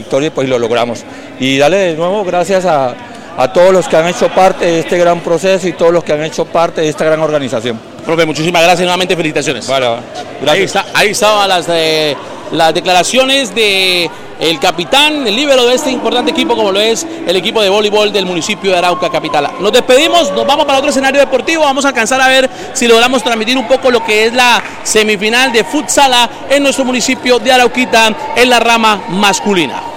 victoria, pues lo logramos. Y darle de nuevo gracias a todos los que han hecho parte de este gran proceso y todos los que han hecho parte de esta gran organización. Profe, muchísimas gracias, nuevamente felicitaciones. Vale, gracias. Ahí estaban las declaraciones de el capitán, el líbero de este importante equipo como lo es el equipo de voleibol del municipio de Arauca Capital. Nos despedimos, nos vamos para otro escenario deportivo, vamos a alcanzar a ver si logramos transmitir un poco lo que es la semifinal de futsala en nuestro municipio de Arauquita en la rama masculina.